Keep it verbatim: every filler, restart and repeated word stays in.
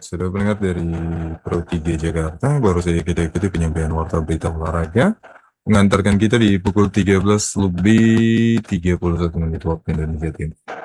Sudah pendengar dari Pro tiga Jakarta, baru saja kita ikuti penyampaian warta berita olahraga, mengantarkan kita di pukul tiga belas lebih tiga puluh satu menit waktu Indonesia Timur.